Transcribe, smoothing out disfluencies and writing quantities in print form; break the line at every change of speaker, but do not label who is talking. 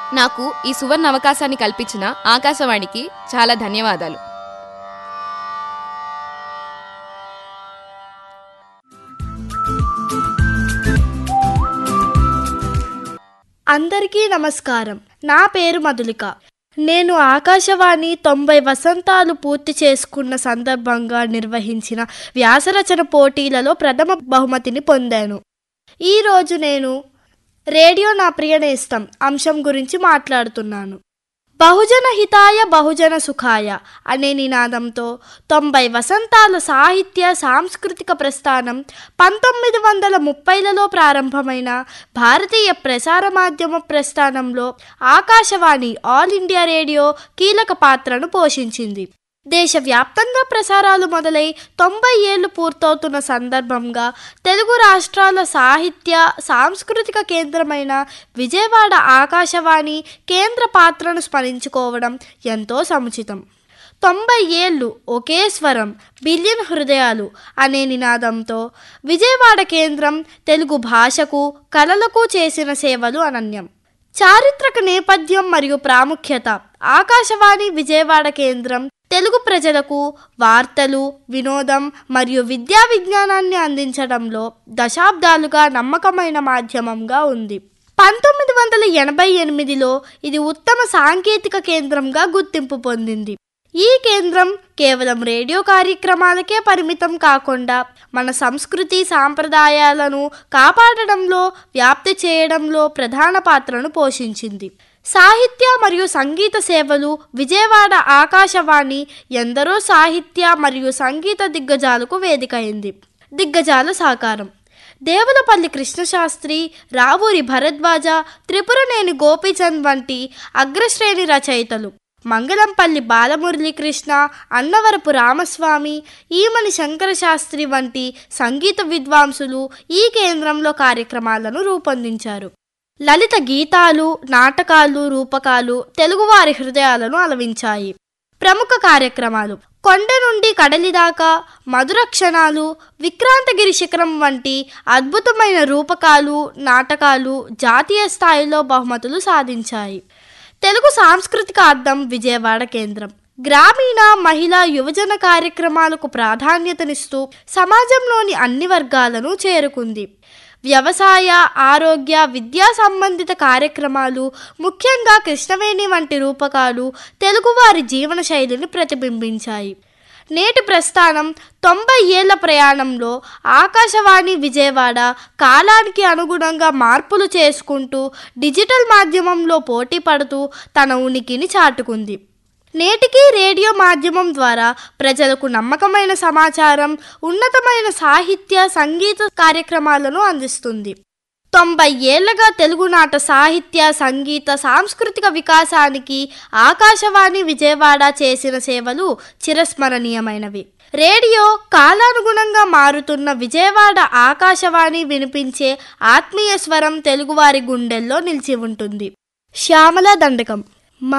నాకు ఈ సువర్ణ అవకాశాన్ని కల్పించిన ఆకాశవాణికి చాలా ధన్యవాదాలు.
అందరికీ నమస్కారం. నా పేరు మధులిక. నేను ఆకాశవాణి 90 వసంతాలు పూర్తి చేసుకున్న సందర్భంగా నిర్వహించిన వ్యాసరచన పోటీలలో ప్రథమ బహుమతిని పొందాను. ఈరోజు నేను రేడియో నా ప్రియ నేస్తం అంశం గురించి మాట్లాడుతున్నాను. బహుజన హితాయ బహుజన సుఖాయ అనే నినాదంతో 90 వసంతాల సాహిత్య సాంస్కృతిక ప్రస్థానం 1930లలో ప్రారంభమైన భారతీయ ప్రసార మాధ్యమ ప్రస్థానంలో ఆకాశవాణి ఆల్ ఇండియా రేడియో కీలక పాత్రను పోషించింది. దేశవ్యాప్తంగా ప్రసారాలు మొదలై 90 ఏళ్లు పూర్తవుతున్న సందర్భంగా తెలుగు రాష్ట్రాల సాహిత్య సాంస్కృతిక కేంద్రమైన విజయవాడ ఆకాశవాణి కేంద్ర పాత్రను స్మరించుకోవడం ఎంతో సముచితం. 90 ఏళ్లు ఒకే స్వరం బిలియన్ హృదయాలు అనే నినాదంతో విజయవాడ కేంద్రం తెలుగు భాషకు కళలకు చేసిన సేవలు అనన్యం. చారిత్రక నేపథ్యం మరియు ప్రాముఖ్యత. ఆకాశవాణి విజయవాడ కేంద్రం తెలుగు ప్రజలకు వార్తలు, వినోదం మరియు విద్యా విజ్ఞానాన్ని అందించడంలో దశాబ్దాలుగా నమ్మకమైన మాధ్యమంగా ఉంది. 1988లో ఇది ఉత్తమ సాంకేతిక కేంద్రంగా గుర్తింపు పొందింది. ఈ కేంద్రం కేవలం రేడియో కార్యక్రమాలకే పరిమితం కాకుండా మన సంస్కృతి సాంప్రదాయాలను కాపాడడంలో, వ్యాప్తి చేయడంలో ప్రధాన పాత్రను పోషించింది. సాహిత్య మరియు సంగీత సేవలు. విజయవాడ ఆకాశవాణి ఎందరో సాహిత్య మరియు సంగీత దిగ్గజాలకు వేదిక అయింది. దిగ్గజాల సాకారం: దేవులపల్లి కృష్ణశాస్త్రి, రావూరి భరద్వాజ, త్రిపురనేని గోపీచంద్ వంటి అగ్రశ్రేణి రచయితలు, మంగళంపల్లి బాలమురళీకృష్ణ, అన్నవరపు రామస్వామి, ఈమని శంకరశాస్త్రి వంటి సంగీత విద్వాంసులు ఈ కేంద్రంలో కార్యక్రమాలను రూపొందించారు. లలిత గీతాలు, నాటకాలు, రూపకాలు తెలుగువారి హృదయాలను అలవించాయి. ప్రముఖ కార్యక్రమాలు: కొండ నుండి కడలి దాకా, మధుర క్షణాలు, విక్రాంతగిరి శిఖరం వంటి అద్భుతమైన రూపకాలు, నాటకాలు జాతీయ స్థాయిలో బహుమతులు సాధించాయి. తెలుగు సాంస్కృతిక అద్దం విజయవాడ కేంద్రం గ్రామీణ, మహిళా, యువజన కార్యక్రమాలకు ప్రాధాన్యతనిస్తూ సమాజంలోని అన్ని వర్గాలను చేరుకుంది. వ్యవసాయ, ఆరోగ్య, విద్యా సంబంధిత కార్యక్రమాలు, ముఖ్యంగా కృష్ణవేణి వంటి రూపకాలు తెలుగువారి జీవన శైలిని ప్రతిబింబించాయి. నేటి ప్రస్థానం 90 ఏళ్ల ప్రయాణంలో ఆకాశవాణి విజయవాడ కాలానికి అనుగుణంగా మార్పులు చేసుకుంటూ డిజిటల్ మాధ్యమంలో పోటీ పడుతూ తన ఉనికిని చాటుకుంది. నేటికీ రేడియో మాధ్యమం ద్వారా ప్రజలకు నమ్మకమైన సమాచారం, ఉన్నతమైన సాహిత్య సంగీత కార్యక్రమాలను అందిస్తుంది. 90 ఏళ్లగా తెలుగునాట సాహిత్య సంగీత సాంస్కృతిక వికాసానికి ఆకాశవాణి విజయవాడ చేసిన సేవలు చిరస్మరణీయమైనవి. రేడియో కాలానుగుణంగా మారుతున్న విజయవాడ ఆకాశవాణి వినిపించే ఆత్మీయ స్వరం తెలుగువారి గుండెల్లో నిలిచి ఉంటుంది. శ్యామల దండకం.